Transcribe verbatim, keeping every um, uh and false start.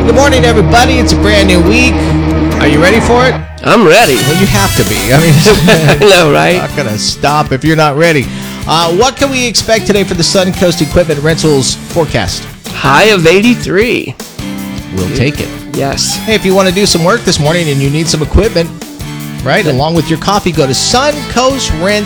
Good morning, everybody. It's a brand new week. Are you ready for it? I'm ready. Well, you have to be. I mean, I know, right? I'm not going to stop if you're not ready. Uh, what can we expect today for the Suncoast Equipment Rentals forecast? High of eighty-three. We'll take it. Yes. Hey, if you want to do some work this morning and you need some equipment, right, along with your coffee, go to suncoast rent